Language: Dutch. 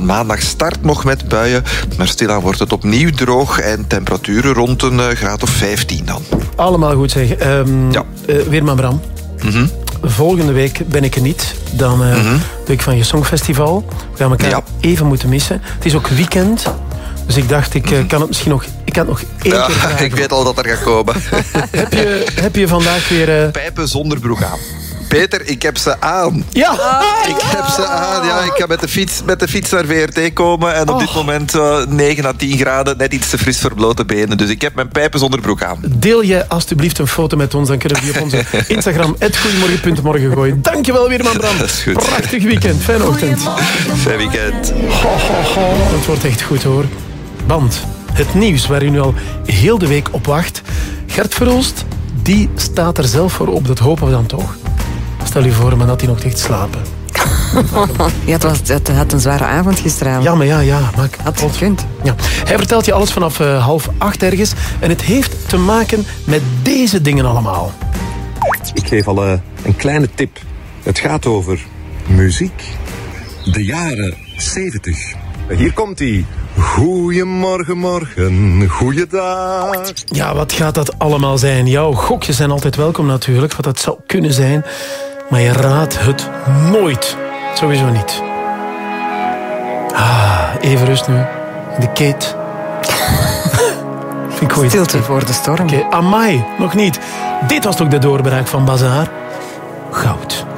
van maandag start nog met buien, maar stilaan wordt het opnieuw droog en temperaturen rond een graad of 15 dan. Allemaal goed zeg. Weerman Bram. Volgende week ben ik er niet. Dan week van je Songfestival. We gaan elkaar even moeten missen. Het is ook weekend. Dus ik dacht, ik kan het misschien nog... Ik kan het nog één keer vragen. Ik weet al dat er gaat komen. Heb je vandaag weer... Pijpen zonder broek aan. Peter, ik heb ze aan. Ja! Ik heb ze aan. Ja, ik ga met de fiets naar VRT komen. En op dit moment 9 à 10 graden. Net iets te fris voor blote benen. Dus ik heb mijn pijpen zonder broek aan. Deel je alstublieft een foto met ons. Dan kunnen we die op onze Instagram @goeiemorgen.morgen gooien. Dankjewel weer, man Bram. Dat is goed. Prachtig weekend. Fijne ochtend. Fijn weekend. Het wordt echt goed hoor. Want het nieuws waar u nu al heel de week op wacht. Gert Verhulst, die staat er zelf voor op. Dat hopen we dan toch. Stel u voor, maar dat hij nog ligt slapen. Ja, het had een zware avond gisteravond. Ja, maar ik had gekund. Ja. Hij vertelt je alles vanaf 7:30 ergens. En het heeft te maken met deze dingen allemaal. Ik geef al een kleine tip. Het gaat over muziek. De jaren 70. Hier komt hij. Goeiemorgen, morgen, goeiedag. Ja, wat gaat dat allemaal zijn? Jouw gokjes zijn altijd welkom natuurlijk, wat dat zou kunnen zijn. Maar je raadt het nooit. Sowieso niet. Even rust nu. De Kate. Vind ik goed. Stilte voor de storm. Oké, amai, nog niet. Dit was toch de doorbraak van Bazaar? Goud.